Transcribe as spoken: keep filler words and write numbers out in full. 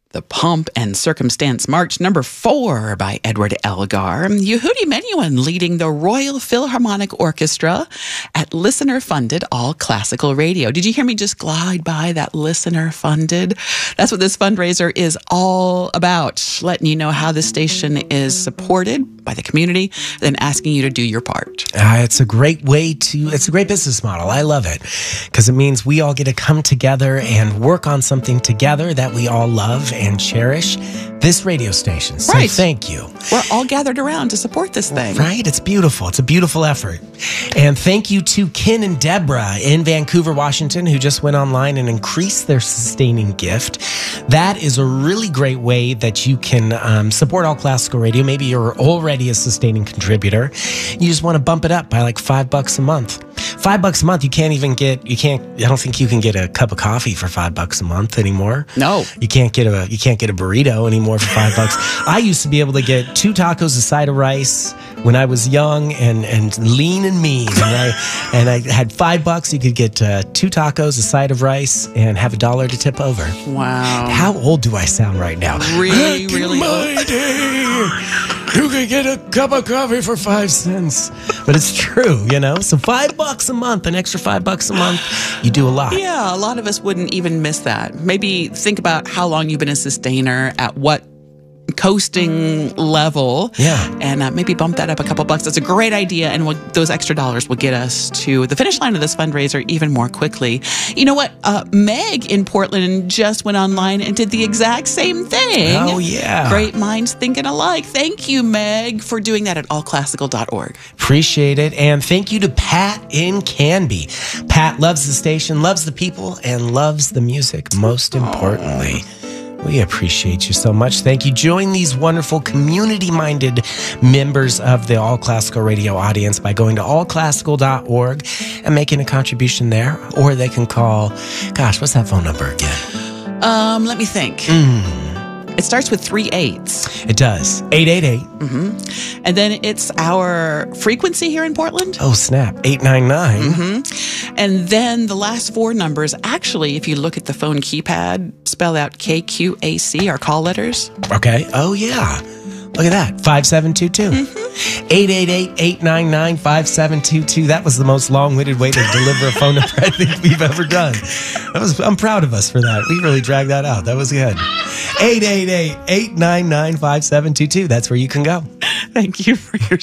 The Pomp and Circumstance March, number four by Edward Elgar. Yehudi Menuhin leading the Royal Philharmonic Orchestra at listener-funded all-classical radio. Did you hear me just glide by that listener-funded? That's what this fundraiser is all about, letting you know how this station is supported by the community, then asking you to do your part. Uh, it's a great way to, it's a great business model. I love it because it means we all get to come together and work on something together that we all love and cherish, this radio station. So right. Thank you. We're all gathered around to support this thing. Right? It's beautiful. It's a beautiful effort. And thank you to Ken and Deborah in Vancouver, Washington, who just went online and increased their sustaining gift. That is a really great way that you can um, support All Classical Radio. Maybe you're already a sustaining contributor. You just want to bump it up by like five bucks a month. Five bucks a month, you can't even get, you can't, I don't think you can get a cup of coffee for five bucks a month anymore. No. You can't get a, you can't get a burrito anymore for five bucks. I used to be able to get two tacos, a side of rice when I was young and, and lean and mean. And I, and I had five bucks. You could get uh, two tacos, a side of rice, and have a dollar to tip over. Wow. How old do I sound right now? Really, Back really in my old. day, you could get a cup of coffee for five cents. But it's true, you know? So five bucks a month, an extra five bucks a month, you do a lot. Yeah, a lot of us wouldn't even miss that. Maybe think about how long you've been a sustainer, at what coasting level, Yeah. and uh, maybe bump that up a couple bucks. That's a great idea, and we'll, those extra dollars will get us to the finish line of this fundraiser even more quickly. You know what? Uh, Meg in Portland just went online and did the exact same thing. Oh, yeah. Great minds thinking alike. Thank you, Meg, for doing that at all classical dot org. Appreciate it. And thank you to Pat in Canby. Pat loves the station, loves the people, and loves the music, most importantly. We appreciate you so much. Thank you. Join these wonderful community-minded members of the All Classical Radio audience by going to all classical dot org and making a contribution there. Or they can call, gosh, what's that phone number again? Um, let me think. Mm. It starts with three eights. It does. eight eight eight. Mm-hmm. And then it's our frequency here in Portland. Oh, snap. eight nine nine. Mm-hmm. And then the last four numbers, actually, if you look at the phone keypad, spell out K Q A C, our call letters. Okay. Oh, yeah. Look at that. five seven two two. Mm-hmm. eight eight eight, eight nine nine, five seven two two. That was the most long-winded way to deliver a phone number I think we've ever done. That was, I'm proud of us for that. We really dragged that out. That was good. eight eight eight, eight nine nine, five seven two two. That's where you can go. Thank you for your